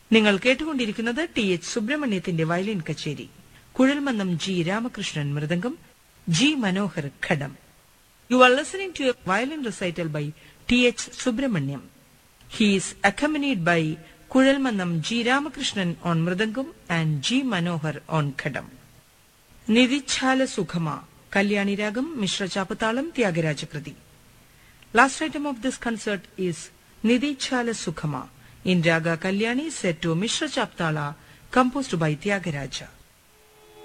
നിങ്ങൾ കേട്ടുകൊണ്ടിരിക്കുന്നത് T H സുബ്രഹ്മണ്യത്തിന്റെ violin കച്ചേരി. Kuzhalmannam G Ramakrishnan mridangam, G Manohar ghatam. You are listening to a violin recital by T.H. Subramaniam. He is accompanied by Kuzhalmannam G. Ramakrishnan on Mridangam and G. Manohar on Khadam. Nidichala Sukhama, Kalyani Ragam, Mishra Chapatalam, Tyagaraja Kriti. Last item of this concert is Nidichala Sukhama in Raga Kalyani set to Mishra Chapatala, composed by Tyagaraja.